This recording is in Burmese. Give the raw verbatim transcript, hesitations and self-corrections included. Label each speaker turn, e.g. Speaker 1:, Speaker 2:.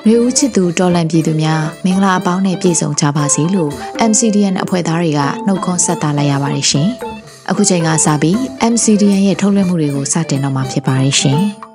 Speaker 1: နှွေဦးချစ်သူတော်လန်ပြည်သူများမင်္ဂလာအပေါင်းနဲ့ပြည့်စုံကြပါစေလို့ M C D N အဖွဲ့သားတွေကနှုတ်ခွန်းဆက်သလိုက်ရပါတယ်ရှင်။အခုချိန်ကစပြီး M C D N ရဲ့ထုတ်လွှင့်မှုတွေကိုစတင်တော့မှာဖြစ်ပါတယ်ရှင်။